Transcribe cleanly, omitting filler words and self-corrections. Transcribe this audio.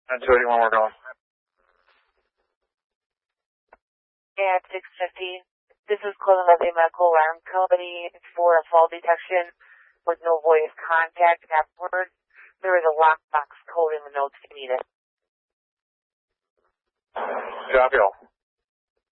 And 281, we're going. At 6:15, this is Cleveland Levy Medical Alarm Company for a fall detection with no voice contact afterwards. There is a lockbox code in the notes if you need it. Copy all.